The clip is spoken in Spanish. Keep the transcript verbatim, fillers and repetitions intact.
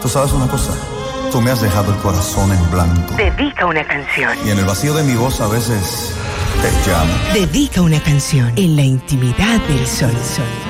Tú sabes una cosa, tú me has dejado el corazón en blanco. Dedica una canción. Y en el vacío de mi voz a veces te llamo. Dedica una canción en la intimidad del sol. sol.